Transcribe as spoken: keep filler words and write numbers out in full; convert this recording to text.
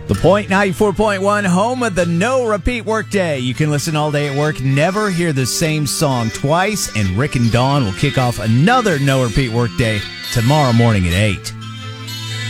The Point ninety-four point one, home of the no repeat workday. You can listen all day at work, never hear the same song twice, and Rick and Dawn will kick off another no repeat workday tomorrow morning at eight.